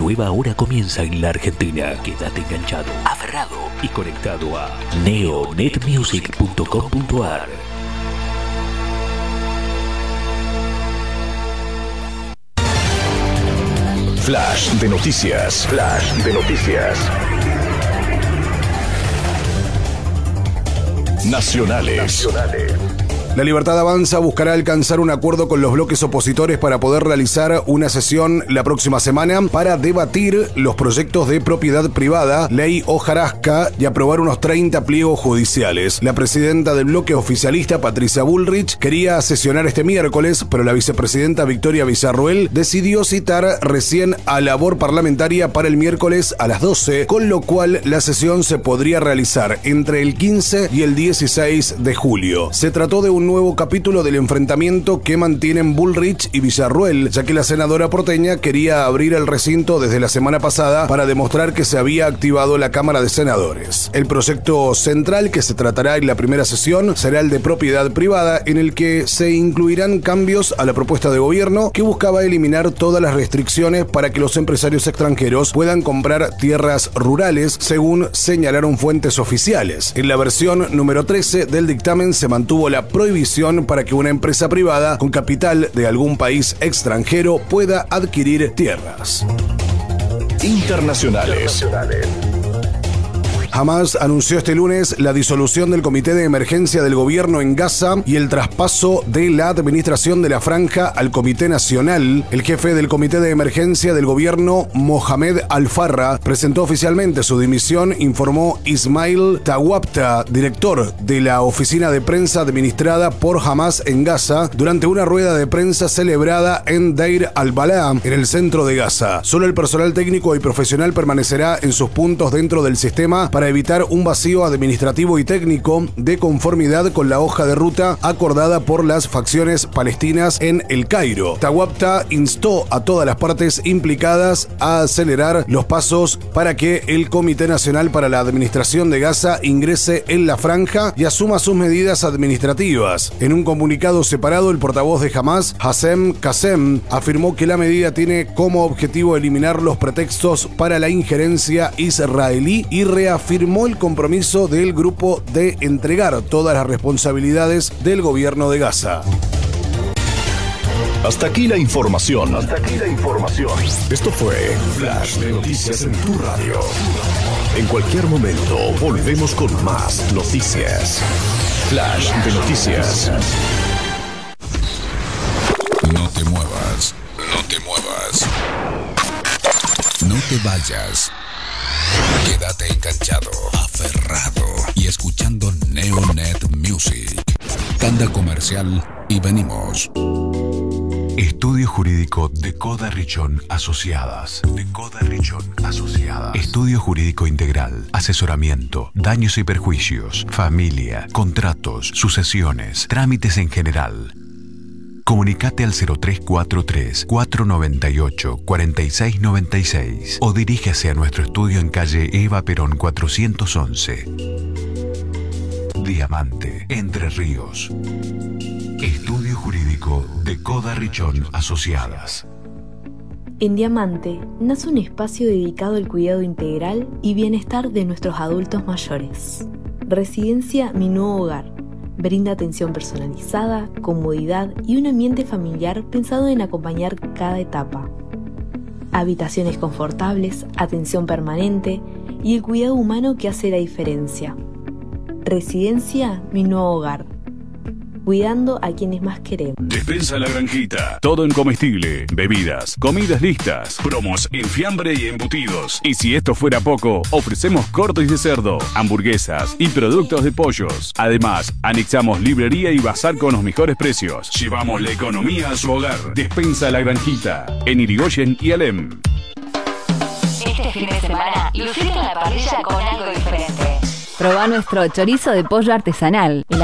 nueva hora comienza en la Argentina. Quédate enganchado, aferrado y conectado a neonetmusic.com.ar. Flash de noticias. Flash de noticias. Nacionales. La Libertad Avanza buscará alcanzar un acuerdo con los bloques opositores para poder realizar una sesión la próxima semana para debatir los proyectos de propiedad privada, ley hojarasca y aprobar unos 30 pliegos judiciales. La presidenta del bloque oficialista, Patricia Bullrich, quería sesionar este miércoles, pero la vicepresidenta Victoria Villarroel decidió citar recién a labor parlamentaria para el miércoles a las 12, con lo cual la sesión se podría realizar entre el 15 y el 16 de julio. Se trató de un nuevo capítulo del enfrentamiento que mantienen Bullrich y Villarroel, ya que la senadora porteña quería abrir el recinto desde la semana pasada para demostrar que se había activado la Cámara de Senadores. El proyecto central que se tratará en la primera sesión será el de propiedad privada, en el que se incluirán cambios a la propuesta de gobierno que buscaba eliminar todas las restricciones para que los empresarios extranjeros puedan comprar tierras rurales, según señalaron fuentes oficiales. En la versión número 13 del dictamen se mantuvo la prohibición para que una empresa privada con capital de algún país extranjero pueda adquirir tierras. Internacionales. Hamas anunció este lunes la disolución del Comité de Emergencia del Gobierno en Gaza y el traspaso de la administración de la Franja al Comité Nacional. El jefe del Comité de Emergencia del Gobierno, Mohamed Al-Farra, presentó oficialmente su dimisión, informó Ismail Tawabta, director de la oficina de prensa administrada por Hamas en Gaza, durante una rueda de prensa celebrada en Deir al-Balá, en el centro de Gaza. Solo el personal técnico y profesional permanecerá en sus puntos dentro del sistema para evitar un vacío administrativo y técnico de conformidad con la hoja de ruta acordada por las facciones palestinas en El Cairo. Tawabta instó a todas las partes implicadas a acelerar los pasos para que el Comité Nacional para la Administración de Gaza ingrese en la franja y asuma sus medidas administrativas. En un comunicado separado, el portavoz de Hamas, Hassem Qasem, afirmó que la medida tiene como objetivo eliminar los pretextos para la injerencia israelí y reafirmó el compromiso del grupo de entregar todas las responsabilidades del gobierno de Gaza. Hasta aquí la información. Esto fue Flash de Noticias en tu radio. En cualquier momento volvemos con más noticias. Flash de Noticias. No te muevas. No te vayas. Quédate enganchado, aferrado y escuchando Neonet Music. Tanda comercial y venimos. Estudio Jurídico de Coda Richón Asociadas. Estudio Jurídico Integral. Asesoramiento, daños y perjuicios, familia, contratos, sucesiones, trámites en general. Comunicate al 0343-498-4696 o dirígase a nuestro estudio en calle Eva Perón 411. Diamante, Entre Ríos. Estudio Jurídico de Coda Richón Asociadas. En Diamante nace un espacio dedicado al cuidado integral y bienestar de nuestros adultos mayores. Residencia Mi Nuevo Hogar. Brinda atención personalizada, comodidad y un ambiente familiar pensado en acompañar cada etapa. Habitaciones confortables, atención permanente y el cuidado humano que hace la diferencia. Residencia Mi Nuevo Hogar. Cuidando a quienes más queremos. Despensa La Granjita. Todo en comestible, bebidas, comidas listas, promos en fiambre y embutidos. Y si esto fuera poco, ofrecemos cortes de cerdo, hamburguesas y productos de pollos. Además, anexamos librería y bazar con los mejores precios. Llevamos la economía a su hogar. Despensa La Granjita. En Irigoyen y Alem. Este fin de semana, lucite en la parrilla con algo diferente. Probá nuestro chorizo de pollo artesanal.